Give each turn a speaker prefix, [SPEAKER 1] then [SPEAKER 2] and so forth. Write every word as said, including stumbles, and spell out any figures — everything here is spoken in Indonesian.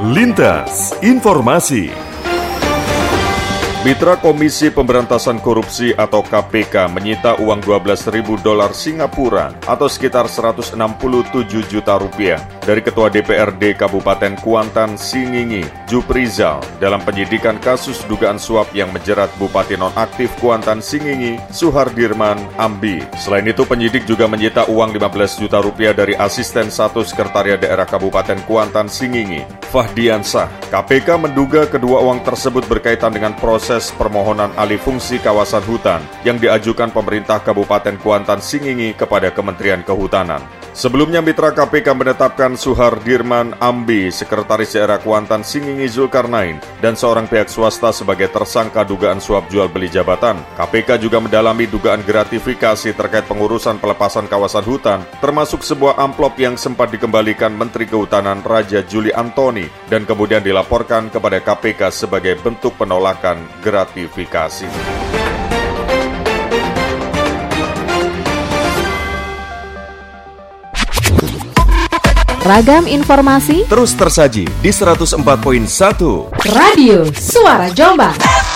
[SPEAKER 1] Lintas Informasi. Mitra Komisi Pemberantasan Korupsi atau K P K menyita uang dua belas ribu dolar Singapura atau sekitar seratus enam puluh tujuh juta rupiah dari Ketua D P R D Kabupaten Kuantan Singingi, Juprizal, dalam penyidikan kasus dugaan suap yang menjerat Bupati Nonaktif Kuantan Singingi, Suhardirman Ambi. Selain itu, penyidik juga menyita uang lima belas juta rupiah dari Asisten satu Sekretariat Daerah Kabupaten Kuantan Singingi, Fahdiansah. K P K menduga kedua uang tersebut berkaitan dengan proses permohonan alih fungsi kawasan hutan yang diajukan pemerintah Kabupaten Kuantan Singingi kepada Kementerian Kehutanan. Sebelumnya, Mitra K P K menetapkan Suhardirman Ambi, Sekretaris Daerah Kuantan Singingi Zulkarnain, dan seorang pihak swasta sebagai tersangka dugaan suap jual beli jabatan. K P K juga mendalami dugaan gratifikasi terkait pengurusan pelepasan kawasan hutan, termasuk sebuah amplop yang sempat dikembalikan Menteri Kehutanan Raja Juli Antoni dan kemudian dilaporkan kepada K P K sebagai bentuk penolakan gratifikasi.
[SPEAKER 2] Ragam informasi
[SPEAKER 1] terus tersaji di seratus empat koma satu
[SPEAKER 2] Radio Suara Jombang.